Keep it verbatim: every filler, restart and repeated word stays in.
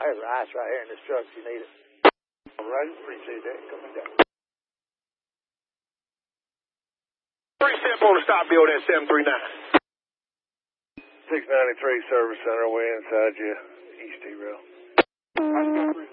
I have ice right here in this truck if you need it. All right, appreciate that. Coming down. Three step on the stop build at seven three nine. six ninety-three Service Center, way inside you, East E-Rail.